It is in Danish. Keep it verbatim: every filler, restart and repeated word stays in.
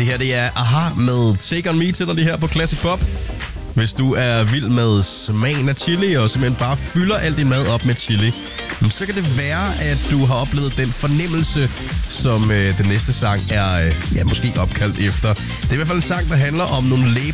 Det her, det er Aha med Take On Me til dig, det her på Classic Pop. Hvis du er vild med smagen af chili, og simpelthen bare fylder al din mad op med chili, så kan det være, at du har oplevet den fornemmelse, som øh, den næste sang er øh, ja, måske opkaldt efter. Det er i hvert fald en sang, der handler om nogle læge